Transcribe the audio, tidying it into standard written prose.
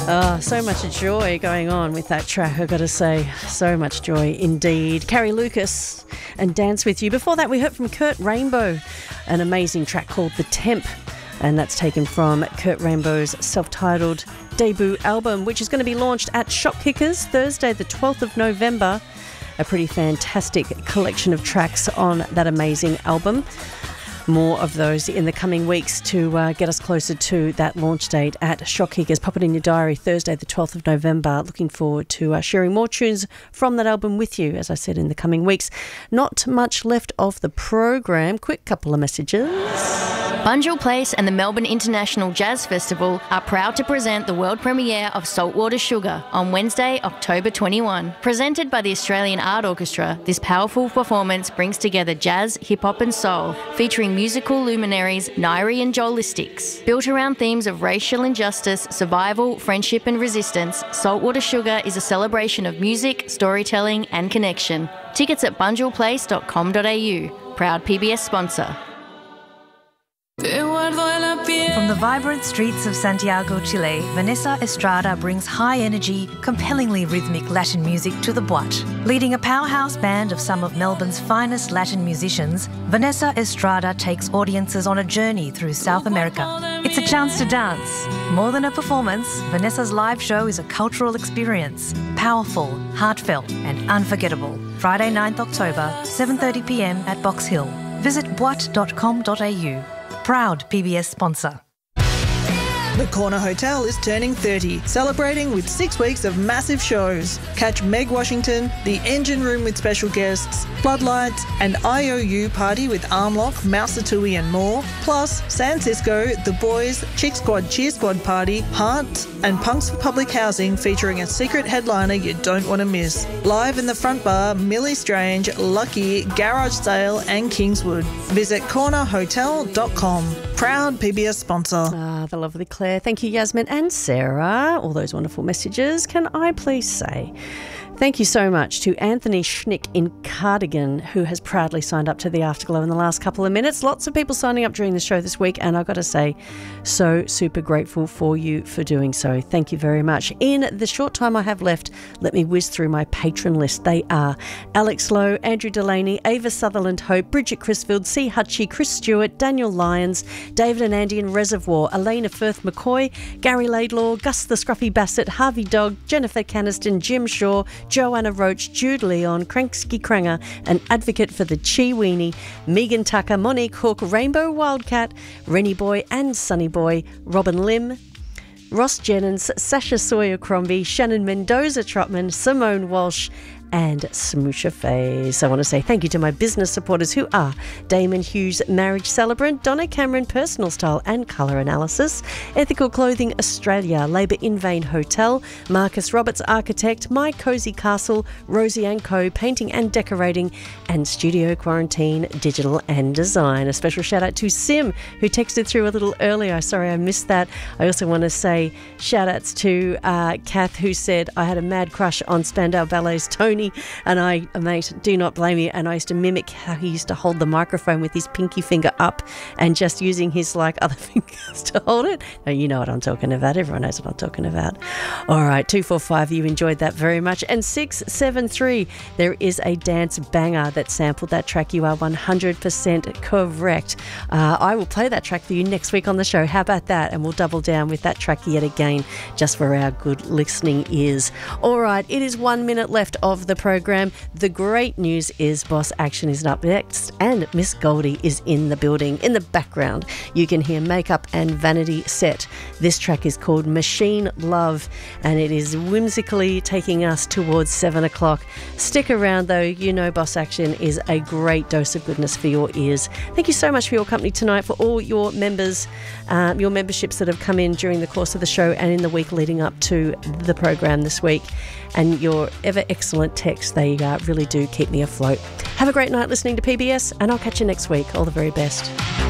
Oh, so much joy going on with that track, I've got to say. So much joy indeed. Carrie Lucas and Dance With You. Before that, we heard from Kurt Rainbow, an amazing track called The Temp, and that's taken from Kurt Rainbow's self-titled debut album, which is going to be launched at Shop Kickers Thursday, the 12th of November. A pretty fantastic collection of tracks on that amazing album. More of those in the coming weeks to get us closer to that launch date at Shop Kickers. Pop it in your diary, Thursday the 12th of November. Looking forward to sharing more tunes from that album with you, as I said, in the coming weeks. Not much left of the program. Quick couple of messages. Bunjil Place and the Melbourne International Jazz Festival are proud to present the world premiere of Saltwater Sugar on Wednesday, October 21. Presented by the Australian Art Orchestra, this powerful performance brings together jazz, hip-hop and soul, featuring musical luminaries Nairi and Joel Lystics. Built around themes of racial injustice, survival, friendship and resistance, Saltwater Sugar is a celebration of music, storytelling and connection. Tickets at bunjilplace.com.au. Proud PBS sponsor. From the vibrant streets of Santiago, Chile, Vanessa Estrada brings high-energy, compellingly rhythmic Latin music to the Boîte. Leading a powerhouse band of some of Melbourne's finest Latin musicians, Vanessa Estrada takes audiences on a journey through South America. It's a chance to dance. More than a performance, Vanessa's live show is a cultural experience. Powerful, heartfelt and unforgettable. Friday 9th October, 7:30pm at Box Hill. Visit boite.com.au. Proud PBS sponsor. The Corner Hotel is turning 30, celebrating with 6 weeks of massive shows. Catch Meg Washington, The Engine Room with special guests, Floodlights, and IOU Party with Armlock, Mouseatui and more. Plus, San Cisco, The Boys, Chick Squad Cheer Squad Party, Heart, and Punks for Public Housing featuring a secret headliner you don't want to miss. Live in the front bar, Millie Strange, Lucky, Garage Sale and Kingswood. Visit cornerhotel.com. Proud PBS sponsor. The lovely Claire. Thank you, Yasmin and Sarah. All those wonderful messages. Can I please say thank you so much to Anthony Schnick in Cardigan, who has proudly signed up to the Afterglow in the last couple of minutes. Lots of people signing up during the show this week, and I've got to say, so super grateful for you for doing so. Thank you very much. In the short time I have left, let me whiz through my patron list. They are Alex Lowe, Andrew Delaney, Ava Sutherland Hope, Bridget Crisfield, C. Hutchie, Chris Stewart, Daniel Lyons, David and Andy in Reservoir, Elena Firth McCoy, Gary Laidlaw, Gus the Scruffy Bassett, Harvey Dog, Jennifer Caniston, Jim Shaw, Joanna Roach, Jude Leon, Cranksky Cranger, an advocate for the Chi Weenie, Megan Tucker, Monique Hook, Rainbow Wildcat, Rennie Boy and Sunny Boy, Robin Lim, Ross Jennings, Sasha Sawyer Crombie, Shannon Mendoza Trotman, Simone Walsh, and Smoosha Faze. I want to say thank you to my business supporters who are Damon Hughes, marriage celebrant, Donna Cameron, personal style and colour analysis, Ethical Clothing Australia, Labour in Vain Hotel, Marcus Roberts Architect, My Cozy Castle, Rosie & Co, painting and decorating, and Studio Quarantine Digital and Design. A special shout out to Sim, who texted through a little earlier. Sorry I missed that. I also want to say shout outs to Kath, who said I had a mad crush on Spandau Ballet's Tony. And I, mate, do not blame you. And I used to mimic how he used to hold the microphone with his pinky finger up and just using his other fingers to hold it. Now, you know what I'm talking about. Everyone knows what I'm talking about. All right, 245, you enjoyed that very much. And 673, there is a dance banger that sampled that track. You are 100% correct. I will play that track for you next week on the show. How about that? And we'll double down with that track yet again, just for our good listening ears. All right, it is 1 minute left of the program. The great news is Boss Action is up next and Miss Goldie is in the building. In the background, you can hear Makeup and Vanity Set. This track is called Machine Love and it is whimsically taking us towards 7 o'clock. Stick around though, you know Boss Action is a great dose of goodness for your ears. Thank you so much for your company tonight, for all your members, your memberships that have come in during the course of the show and in the week leading up to the program this week, and your ever excellent texts. They really do keep me afloat. Have a great night listening to PBS and I'll catch you next week. All the very best.